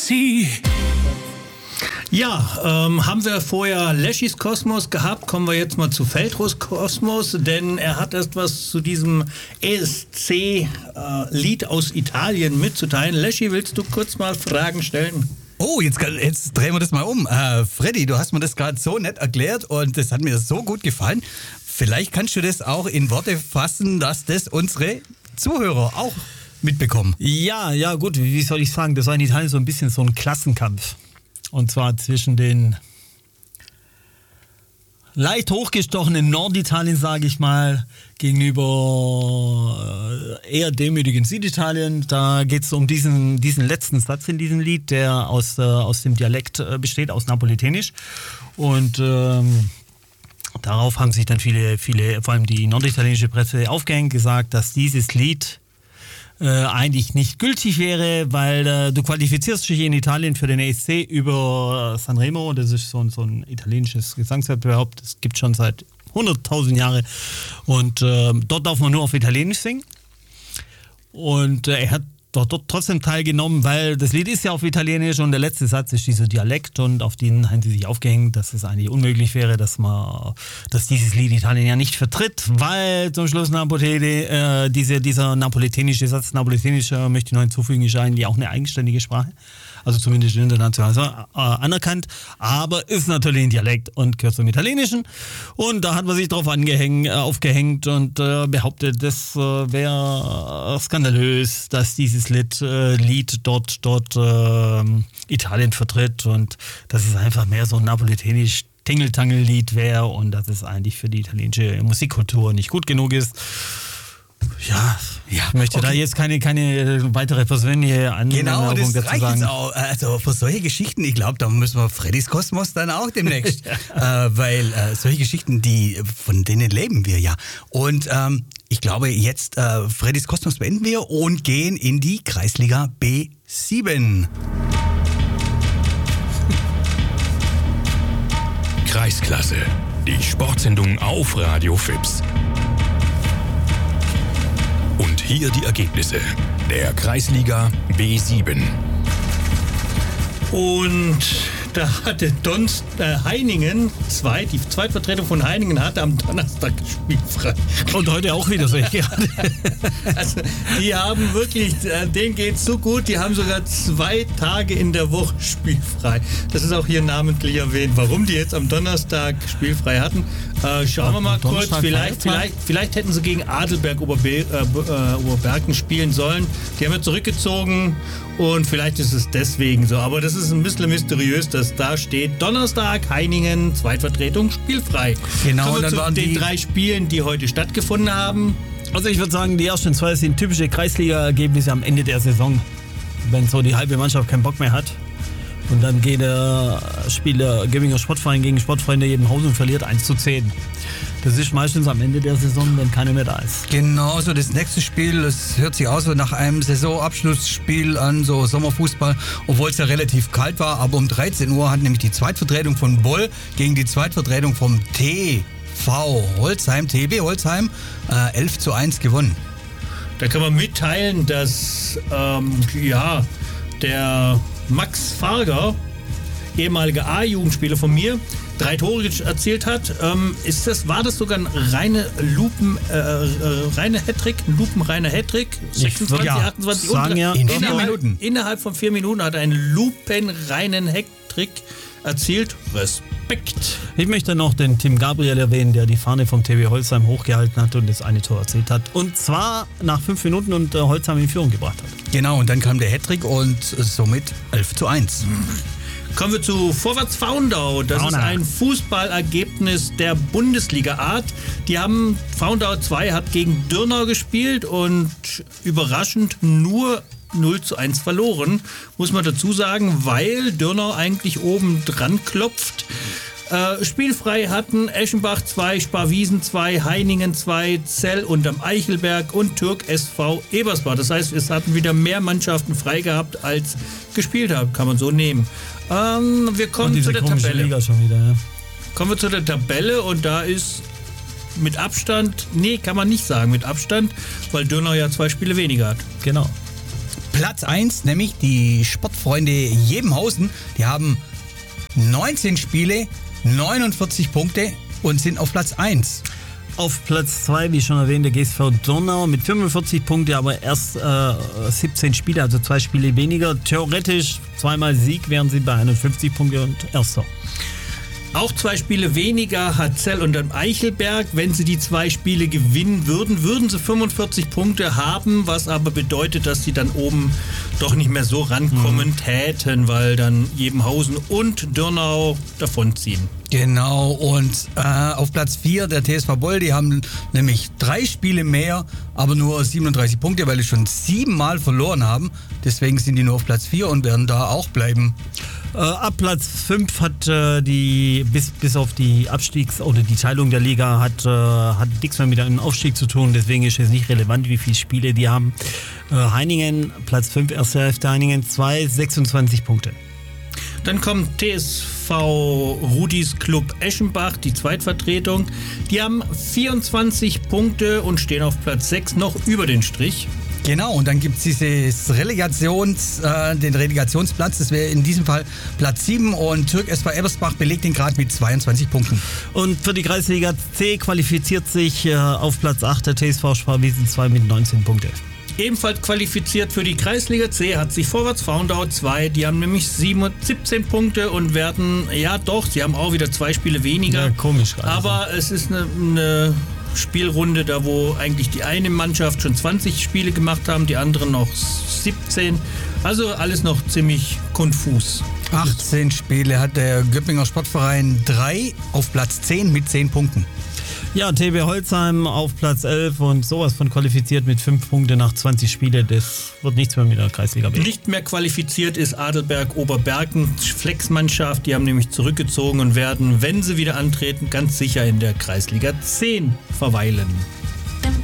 sie. Ja, haben wir vorher Leschis Kosmos gehabt, kommen wir jetzt mal zu Feldros Kosmos, denn er hat etwas zu diesem ESC-Lied aus Italien mitzuteilen. Leschi, willst du kurz mal Fragen stellen? Oh, jetzt drehen wir das mal um. Freddy, du hast mir das gerade so nett erklärt und das hat mir so gut gefallen. Vielleicht kannst du das auch in Worte fassen, dass das unsere Zuhörer auch mitbekommen. Ja, gut, wie soll ich sagen, das war in Italien so ein bisschen so ein Klassenkampf. Und zwar zwischen den leicht hochgestochenen Norditalien, sage ich mal, gegenüber eher demütigen Süditalien. Da geht es um diesen letzten Satz in diesem Lied, der aus dem Dialekt besteht, aus Napoletanisch. Und darauf haben sich dann viele, vor allem die norditalienische Presse, aufgehängt, gesagt, dass dieses Lied eigentlich nicht gültig wäre, weil du qualifizierst dich in Italien für den ESC über Sanremo. Das ist so ein italienisches Gesangswettbewerb. Das gibt es schon seit 100.000 Jahren. Und dort darf man nur auf Italienisch singen. Und er hat dort trotzdem teilgenommen, weil das Lied ist ja auf Italienisch und der letzte Satz ist dieser Dialekt und auf den haben sie sich aufgehängt, dass es eigentlich unmöglich wäre, dass dieses Lied Italien ja nicht vertritt, weil zum Schluss dieser napoletanische Satz, Napoletanisch, möchte ich noch hinzufügen, ist eigentlich auch eine eigenständige Sprache. Also zumindest international anerkannt, aber ist natürlich ein Dialekt und gehört zum Italienischen. Und da hat man sich drauf aufgehängt und behauptet, das wäre skandalös, dass dieses Lied dort Italien vertritt und dass es einfach mehr so ein napoletanisch Tingeltangel-Lied wäre und dass es eigentlich für die italienische Musikkultur nicht gut genug ist. Ja, ich möchte da jetzt keine weitere persönliche Anmerkung dazu sagen. Genau, das reicht jetzt auch. Also für solche Geschichten, ich glaube, da müssen wir Freddys Kosmos dann auch demnächst. Weil solche Geschichten, von denen leben wir ja. Und ich glaube, jetzt Freddys Kosmos beenden wir und gehen in die Kreisliga B7. Kreisklasse, die Sportsendung auf Radio Fips. Und hier die Ergebnisse der Kreisliga B7. Und da hatte Heiningen, die Zweitvertretung von Heiningen hatte am Donnerstag spielfrei. Und heute auch wieder solche. Also die haben wirklich, denen geht's so gut, die haben sogar 2 Tage in der Woche spielfrei. Das ist auch hier namentlich erwähnt, warum die jetzt am Donnerstag spielfrei hatten. Schauen wir mal kurz, vielleicht hätten sie gegen Adelberg Oberbergen spielen sollen. Die haben ja zurückgezogen und vielleicht ist es deswegen so. Aber das ist ein bisschen mysteriös, dass da steht, Donnerstag, Heiningen, Zweitvertretung, spielfrei. Genau, und dann waren den 3 Spielen, die heute stattgefunden haben. Also ich würde sagen, die ersten 2 sind typische Kreisliga-Ergebnisse am Ende der Saison. Wenn so die halbe Mannschaft keinen Bock mehr hat. Und dann spielt der Göppinger Sportverein gegen Sportfreunde Jedenhausen und verliert 1:10. Das ist meistens am Ende der Saison, wenn keiner mehr da ist. Genau, so das nächste Spiel, das hört sich aus so nach einem Saisonabschlussspiel an, so Sommerfußball, obwohl es ja relativ kalt war. Aber um 13 Uhr hat nämlich die Zweitvertretung von Boll gegen die Zweitvertretung vom TV Holzheim, TB Holzheim, 11:1 gewonnen. Da kann man mitteilen, dass der Max Farger, ehemaliger A-Jugendspieler von mir, 3 Tore erzielt hat. War das sogar ein reiner Hattrick? Ein lupenreiner Hattrick? 26, 28 innerhalb von 4 Minuten hat er einen lupenreinen Hattrick erzielt. Respekt. Ich möchte noch den Tim Gabriel erwähnen, der die Fahne vom TB Holzheim hochgehalten hat und das eine Tor erzielt hat. Und zwar nach 5 Minuten und Holzheim in Führung gebracht hat. Genau, und dann kam der Hattrick und somit 11:1. Kommen wir zu Vorwärts Faundau. Das ist ein Fußballergebnis der Bundesliga-Art. Faundau 2 hat gegen Dürnau gespielt und überraschend nur 0:1 verloren, muss man dazu sagen, weil Dürnau eigentlich oben dran klopft. Spielfrei hatten Eschenbach 2, Sparwiesen 2, Heiningen 2, Zell unterm Eichelberg und Türk SV Ebersbach. Das heißt, es hatten wieder mehr Mannschaften frei gehabt, als gespielt haben. Kann man so nehmen. Wir kommen zu der Tabelle. Liga schon wieder, ja. Kommen wir zu der Tabelle und da ist mit Abstand, kann man nicht sagen mit Abstand, weil Dürnau ja 2 Spiele weniger hat. Genau. Platz 1, nämlich die Sportfreunde Jebenhausen. Die haben 19 Spiele, 49 Punkte und sind auf Platz 1. Auf Platz 2, wie schon erwähnt, der GSV Durnau mit 45 Punkte, aber erst 17 Spiele, also 2 Spiele weniger. Theoretisch zweimal Sieg wären sie bei 51 Punkte und Erster. Auch 2 Spiele weniger hat Zell unterm Eichelberg. Wenn sie die 2 Spiele gewinnen würden, würden sie 45 Punkte haben, was aber bedeutet, dass sie dann oben doch nicht mehr so rankommen täten, weil dann Jebenhausen und Dürnau davonziehen. Genau, und auf Platz 4 der TSV Boll, die haben nämlich 3 Spiele mehr, aber nur 37 Punkte, weil sie schon 7 Mal verloren haben. Deswegen sind die nur auf Platz 4 und werden da auch bleiben. Ab Platz 5 hat bis auf die Abstiegs- oder die Teilung der Liga hat nichts mehr mit einem Aufstieg zu tun, deswegen ist es nicht relevant, wie viele Spiele die haben. Heiningen, Platz 5, erste Hälfte Heiningen 2, 26 Punkte. Dann kommt TSV Rudis Club Eschenbach, die Zweitvertretung. Die haben 24 Punkte und stehen auf Platz 6 noch über den Strich. Genau, und dann gibt es den Relegationsplatz, das wäre in diesem Fall Platz 7 und Türk SV Ebersbach belegt den Grad mit 22 Punkten. Und für die Kreisliga C qualifiziert sich auf Platz 8 der TSV Sparwiesen 2 mit 19 Punkten. Ebenfalls qualifiziert für die Kreisliga C hat sich Vorwärts Faundau 2, die haben nämlich 17 Punkte und werden, sie haben auch wieder 2 Spiele weniger. Ja, komisch. Aber es ist eine Spielrunde, da wo eigentlich die eine Mannschaft schon 20 Spiele gemacht haben, die anderen noch 17. Also alles noch ziemlich konfus. 18 Spiele hat der Göppinger Sportverein 3 auf Platz 10 mit 10 Punkten. Ja, TB Holzheim auf Platz 11 und sowas von qualifiziert mit 5 Punkten nach 20 Spiele. Das wird nichts mehr mit der Kreisliga B. Nicht mehr qualifiziert ist Adelberg Oberbergen, Flexmannschaft. Die haben nämlich zurückgezogen und werden, wenn sie wieder antreten, ganz sicher in der Kreisliga 10 verweilen.